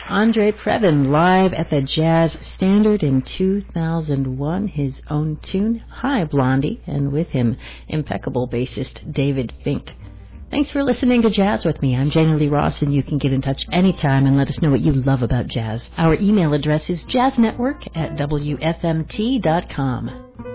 Andre Previn live at the Jazz Standard in 2001, his own tune, Hi Blondie, and with him, impeccable bassist David Fink. Thanks for listening to Jazz with me. I'm Janie Lee Ross, and you can get in touch anytime and let us know what you love about jazz. Our email address is jazznetwork@wfmt.com.